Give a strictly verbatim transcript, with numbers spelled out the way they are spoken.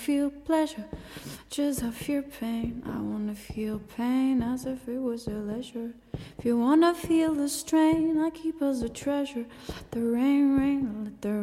feel pleasure, just I fear pain. I wanna feel pain as if it was a leisure. If you wanna feel the strain, I keep as a treasure. Let the rain rain, let the